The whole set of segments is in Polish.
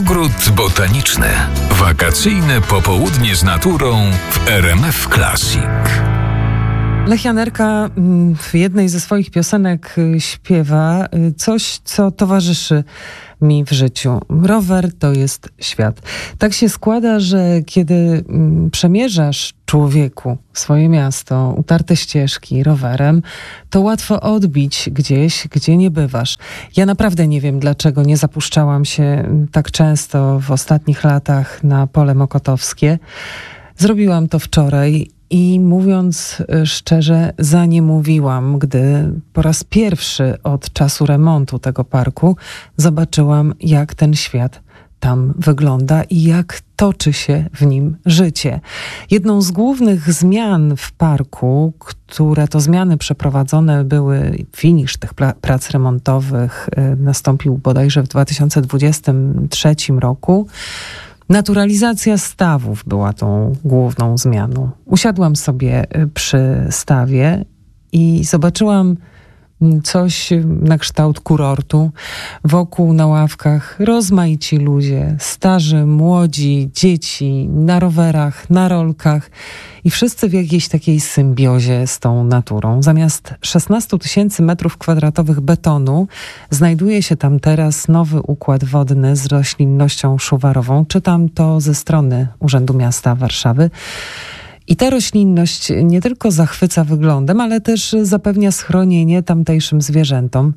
Ogród botaniczny. Wakacyjne popołudnie z naturą w RMF Classic. Lech Janerka w jednej ze swoich piosenek śpiewa coś, co towarzyszy mi w życiu. Rower to jest świat. Tak się składa, że kiedy przemierzasz, człowieku, swoje miasto, utarte ścieżki rowerem, to łatwo odbić gdzieś, gdzie nie bywasz. Ja naprawdę nie wiem, dlaczego nie zapuszczałam się tak często w ostatnich latach na Pole Mokotowskie. Zrobiłam to wczoraj i mówiąc szczerze, zaniemówiłam, gdy po raz pierwszy od czasu remontu tego parku zobaczyłam, jak ten świat tam wygląda i jak toczy się w nim życie. Jedną z głównych zmian w parku, które to zmiany przeprowadzone były, finisz tych prac remontowych nastąpił bodajże w 2023 roku, naturalizacja stawów była tą główną zmianą. Usiadłam sobie przy stawie i zobaczyłam coś na kształt kurortu. Wokół na ławkach rozmaici ludzie, starzy, młodzi, dzieci, na rowerach, na rolkach i wszyscy w jakiejś takiej symbiozie z tą naturą. Zamiast 16 000 metrów kwadratowych betonu znajduje się tam teraz nowy układ wodny z roślinnością szuwarową. Czytam to ze strony Urzędu Miasta Warszawy. I ta roślinność nie tylko zachwyca wyglądem, ale też zapewnia schronienie tamtejszym zwierzętom.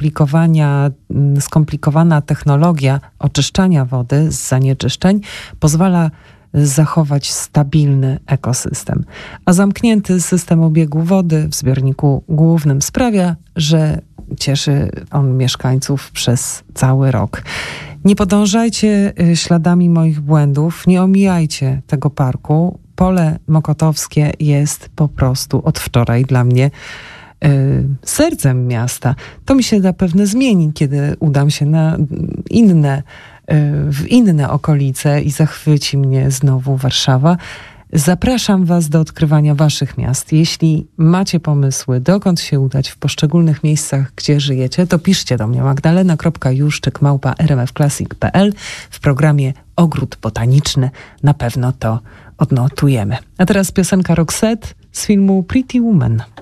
Skomplikowana technologia oczyszczania wody z zanieczyszczeń pozwala zachować stabilny ekosystem. A zamknięty system obiegu wody w zbiorniku głównym sprawia, że cieszy on mieszkańców przez cały rok. Nie podążajcie śladami moich błędów, nie omijajcie tego parku. Pole Mokotowskie jest po prostu od wczoraj dla mnie sercem miasta. To mi się zapewne zmieni, kiedy udam się w inne okolice i zachwyci mnie znowu Warszawa. Zapraszam Was do odkrywania Waszych miast. Jeśli macie pomysły, dokąd się udać w poszczególnych miejscach, gdzie żyjecie, to piszcie do mnie magdalena.juszczyk@rmfclassic.pl. W programie Ogród Botaniczny na pewno to odnotujemy. A teraz piosenka Roxette z filmu Pretty Woman.